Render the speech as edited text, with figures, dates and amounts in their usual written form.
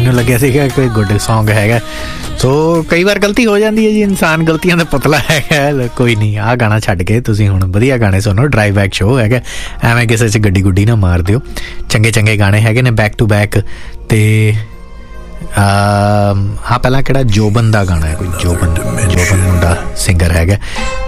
ਮੈਨੂੰ ਲੱਗਿਆ ਸੀਗਾ ਕੋਈ ਗੁੱਡ ਸੌਂਗ ਹੈਗਾ। ਸੋ ਕਈ ਵਾਰ ਗਲਤੀ ਹੋ ਜਾਂਦੀ ਹੈ ਜੀ, ਇਨਸਾਨ ਗਲਤੀਆਂ ਦਾ ਪੁਤਲਾ ਹੈਗਾ। ਕੋਈ ਨਹੀਂ, ਆਹ ਗਾਣਾ ਛੱਡ ਕੇ ਤੁਸੀਂ ਹੁਣ ਵਧੀਆ ਗਾਣੇ ਸੁਣੋ। ਡਰਾਈਵ ਬੈਕ ਸ਼ੋਅ ਹੈਗਾ, ਐਵੇਂ ਕਿਸੇ 'ਚ ਗੱਡੀ ਗੁੱਡੀ ਨਾ ਮਾਰ ਦਿਓ। ਚੰਗੇ ਚੰਗੇ ਗਾਣੇ ਹੈਗੇ ਨੇ ਬੈਕ ਟੂ ਬੈਕ। ਅਤੇ ਹਾਂ ਪਹਿਲਾਂ ਕਿਹੜਾ ਜੋਬਨ ਦਾ ਗਾਣਾ ਹੈ, ਕੋਈ ਜੋਬਨ ਮੁੰਡਾ ਸਿੰਗਰ ਹੈਗਾ।